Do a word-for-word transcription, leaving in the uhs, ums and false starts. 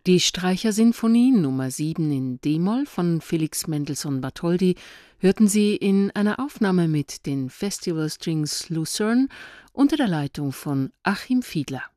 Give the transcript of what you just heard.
Die Streichersinfonie Nummer sieben in d-Moll von Felix Mendelssohn Bartholdy hörten Sie in einer Aufnahme mit den Festival Strings Lucerne unter der Leitung von Achim Fiedler.